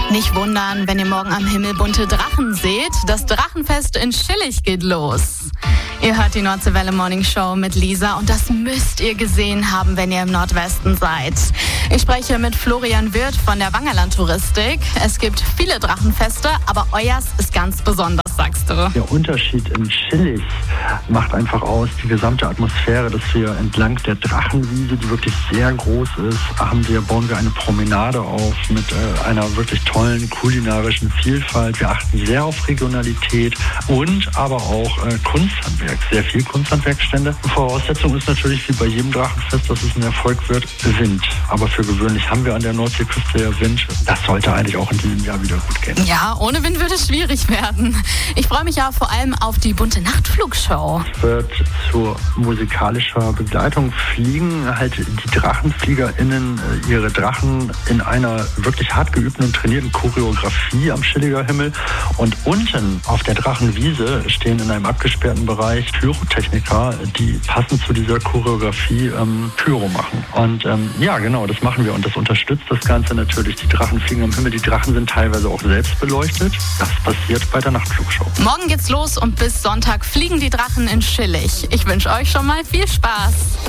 Nicht wundern, wenn ihr morgen am Himmel bunte Drachen seht. Das Drachenfest in Schillig geht los. Ihr hört die Nordseewelle Morning Show mit Lisa und das müsst ihr gesehen haben, wenn ihr im Nordwesten seid. Ich spreche mit Florian Wirth von der Wangerland Touristik. Es gibt viele Drachenfeste, aber euers ist ganz besonders, sagst du. Der Unterschied in Schillig macht einfach aus die gesamte Atmosphäre, dass wir entlang der Drachenwiese, die wirklich sehr groß ist, bauen wir eine Promenade auf mit einer wirklich tollen kulinarischen Vielfalt. Wir achten sehr auf Regionalität und aber auch Kunsthandwerk. Sehr viel Kunsthandwerkstände. Voraussetzung ist natürlich wie bei jedem Drachenfest, dass es ein Erfolg wird, Wind. Aber für gewöhnlich haben wir an der Nordseeküste ja Wind. Das sollte eigentlich auch in diesem Jahr wieder gut gehen. Ja, ohne Wind würde es schwierig werden. Ich freue mich ja vor allem auf die bunte Nachtflugshow. Es wird zur musikalischer Begleitung fliegen halt die DrachenfliegerInnen ihre Drachen in einer wirklich hart geübten und trainierten Choreografie am Schilliger Himmel. Und unten auf der Drachenwiese stehen in einem abgesperrten Bereich Pyrotechniker, die passend zu dieser Choreografie Pyro machen. Und ja, genau, das machen wir und das unterstützt das Ganze natürlich. Die Drachen fliegen am Himmel, die Drachen sind teilweise auch selbst beleuchtet. Das passiert bei der Nachtflugshow. Morgen geht's los und bis Sonntag fliegen die Drachen in Schillig. Ich wünsche euch schon mal viel Spaß.